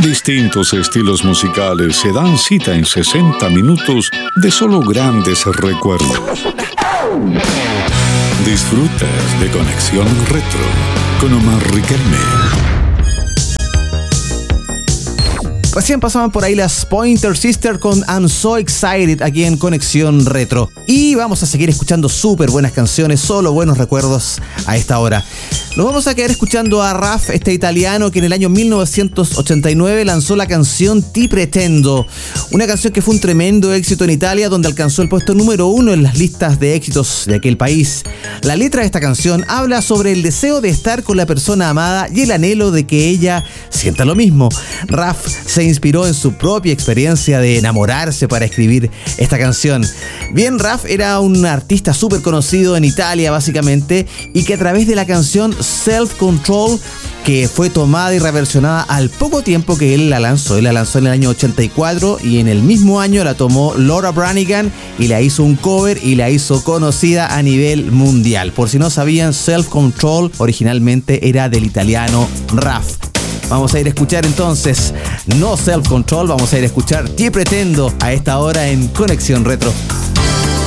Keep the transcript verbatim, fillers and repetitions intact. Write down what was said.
Distintos estilos musicales se dan cita en sesenta minutos de solo grandes recuerdos. Disfrutas de Conexión Retro con Omar Riquelme. Recién pasaban por ahí las Pointer Sisters con I'm So Excited aquí en Conexión Retro. Y vamos a seguir escuchando súper buenas canciones, solo buenos recuerdos a esta hora. Nos vamos a quedar escuchando a Raf, este italiano que en el año mil novecientos ochenta y nueve lanzó la canción Ti Pretendo. Una canción que fue un tremendo éxito en Italia, donde alcanzó el puesto número uno en las listas de éxitos de aquel país. La letra de esta canción habla sobre el deseo de estar con la persona amada y el anhelo de que ella sienta lo mismo. Raf se inspiró en su propia experiencia de enamorarse para escribir esta canción. Bien, Raf era un artista súper conocido en Italia básicamente, y que a través de la canción Self Control, que fue tomada y reversionada al poco tiempo que él la lanzó. Él la lanzó en el año ochenta y cuatro y en el mismo año la tomó Laura Branigan y la hizo un cover y la hizo conocida a nivel mundial. Por si no sabían, Self Control originalmente era del italiano Raf. Vamos a ir a escuchar entonces no Self Control, vamos a ir a escuchar Ti Pretendo a esta hora en Conexión Retro.